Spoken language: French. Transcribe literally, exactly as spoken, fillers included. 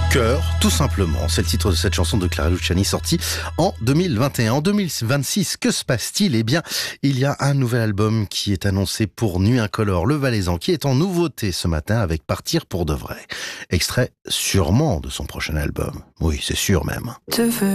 Cœur, tout simplement. C'est le titre de cette chanson de Clara Luciani sortie en deux mille vingt et un. En deux mille vingt-six, que se passe-t-il ? Eh bien, il y a un nouvel album qui est annoncé pour Nuit Incolore, Le Valaisan, qui est en nouveauté ce matin avec Partir pour de vrai. Extrait sûrement de son prochain album. Oui, c'est sûr même. Te veux